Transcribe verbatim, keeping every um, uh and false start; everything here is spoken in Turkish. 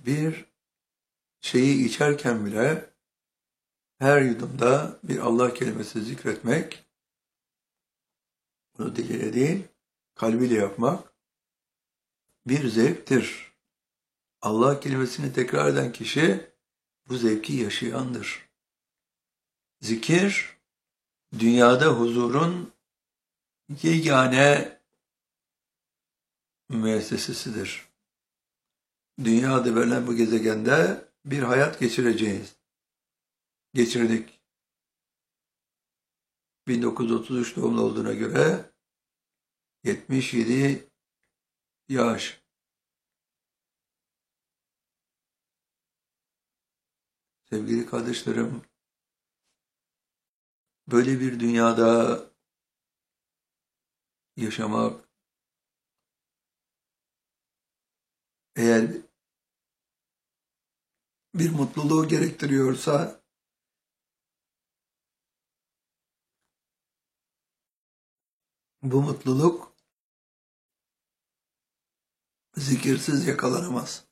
Bir şeyi içerken bile her yudumda bir Allah kelimesi zikretmek, bunu diliyle değil, kalbiyle yapmak bir zevktir. Allah kelimesini tekrar eden kişi bu zevki yaşayandır. Zikir, dünyada huzurun yegane müessesesidir. Dünyada verilen bu gezegende bir hayat geçireceğiz. Geçirdik. bin dokuz yüz otuz üç doğumlu olduğuna göre yetmiş yedi yaş. Sevgili kardeşlerim, böyle bir dünyada yaşamak, eğer bir mutluluğu gerektiriyorsa, bu mutluluk zikirsiz yakalanamaz.